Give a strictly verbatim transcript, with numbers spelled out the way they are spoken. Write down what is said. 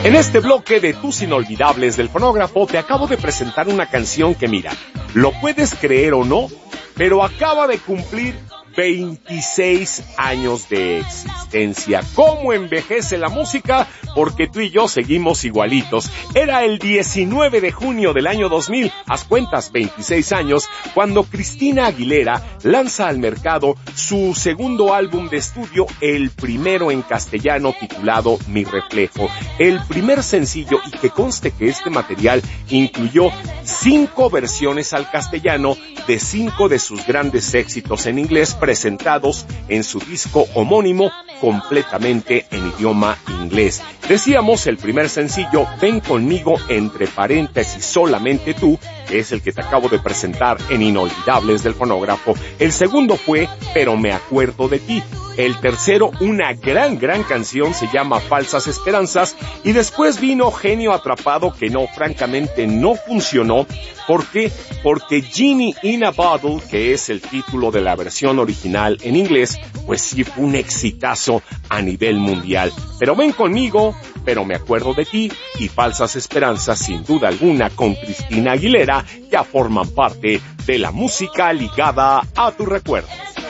En este bloque de tus inolvidables del fonógrafo te acabo de presentar una canción que, mira, lo puedes creer o no, pero acaba de cumplir veintiséis años de existencia. ¿Cómo envejece la música? Porque tú y yo seguimos igualitos. Era el diecinueve de junio del año dos mil, haz cuentas, veintiséis años, cuando Cristina Aguilera lanza al mercado su segundo álbum de estudio, el primero en castellano, titulado Mi Reflejo. El primer sencillo, y que conste que este material incluyó cinco versiones al castellano de cinco de sus grandes éxitos en inglés, presentados en su disco homónimo, completamente en idioma inglés. Decíamos, el primer sencillo, Ven Conmigo, entre paréntesis Solamente Tú, que es el que te acabo de presentar en Inolvidables del Fonógrafo. El segundo fue Pero Me Acuerdo de Ti. El tercero, una gran, gran canción, se llama Falsas Esperanzas. Y después vino Genio Atrapado, que no, francamente no funcionó. ¿Por qué? Porque Genie in a Bottle, que es el título de la versión original en inglés, pues sí fue un exitazo a nivel mundial. Pero Ven Conmigo, Pero Me Acuerdo de Ti y Falsas Esperanzas, sin duda alguna, con Cristina Aguilera, ya forman parte de la música ligada a tus recuerdos.